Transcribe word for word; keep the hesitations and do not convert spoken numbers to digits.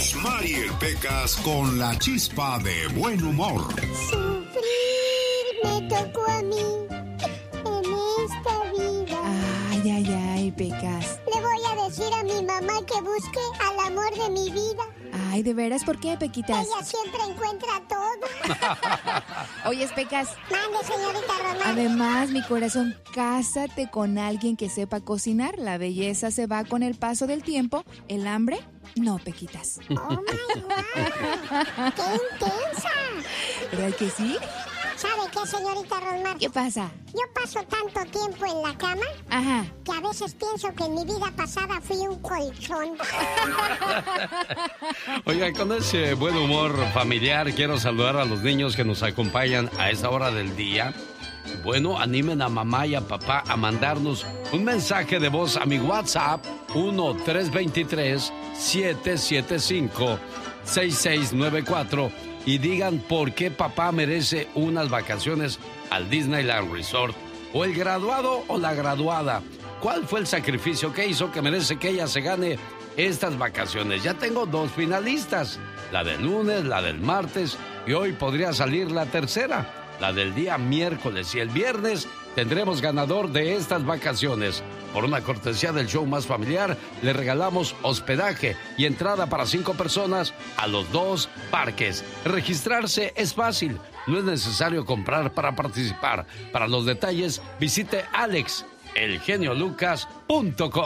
Mariel Pecas con la chispa de buen humor. Sufrir me tocó a mí en esta vida. Ay, ay, ay, Pecas. Le voy a decir a mi mamá que busque al amor de mi vida. Ay, ¿de veras? ¿Por qué, Pequitas? Ella siempre encuentra todo. Oyes, Pecas. Mande, señorita Román. Además, mi corazón, cásate con alguien que sepa cocinar. La belleza se va con el paso del tiempo. El hambre, no, Pequitas. Oh, my God. ¡Qué intensa! ¿Verdad que sí? ¿Sabe qué, señorita Rosmar? ¿Qué pasa? Yo paso tanto tiempo en la cama Ajá. que a veces pienso que en mi vida pasada fui un colchón. Oiga, con ese buen humor familiar, quiero saludar a los niños que nos acompañan a esta hora del día. Bueno, animen a mamá y a papá a mandarnos un mensaje de voz a mi WhatsApp uno tres dos tres, siete siete cinco, seis seis nueve cuatro y digan por qué papá merece unas vacaciones al Disneyland Resort. O el graduado o la graduada. ¿Cuál fue el sacrificio que hizo que merece que ella se gane estas vacaciones? Ya tengo dos finalistas, la del lunes, la del martes, y hoy podría salir la tercera, la del día miércoles. Y el viernes tendremos ganador de estas vacaciones. Por una cortesía del show más familiar, le regalamos hospedaje y entrada para cinco personas a los dos parques. Registrarse es fácil, no es necesario comprar para participar. Para los detalles, visite alex el genio lucas punto com.